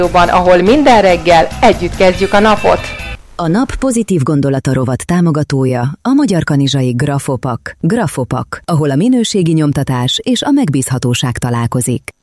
ahol minden reggel együtt kezdjük a napot. A nap pozitív gondolata rovat támogatója a Magyar Kanizsai Grafopak. Grafopak, ahol a minőségi nyomtatás és a megbízhatóság találkozik.